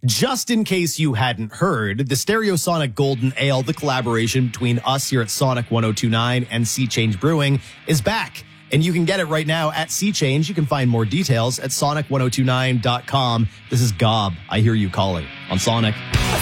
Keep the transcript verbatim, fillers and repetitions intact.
Just in case you hadn't heard, the Stereosonic Golden Ale, the collaboration between us here at Sonic one oh two nine and Sea Change Brewing, is back. And you can get it right now at Sea Change. You can find more details at sonic ten twenty-nine dot com. This is Gob. I hear you calling on Sonic.